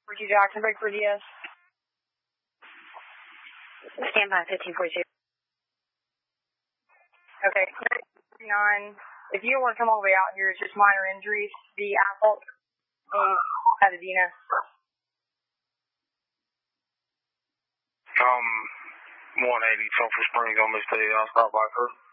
42 Jackson, break for DS. Stand by 1542. Okay, 39. If you want to come all the way out here, it's just minor injuries. The asphalt in Pasadena. 180 Sulphur Springs on this day. I'll stop by first.